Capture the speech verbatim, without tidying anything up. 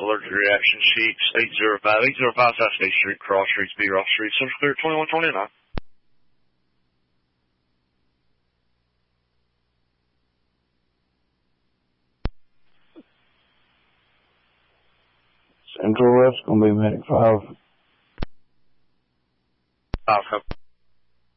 allergic reaction sheets, eight zero five, eight zero five South State Street, Cross Streets, B. Ross Street, Social Clear twenty-one twenty-nine. Central West, gonna be medic five.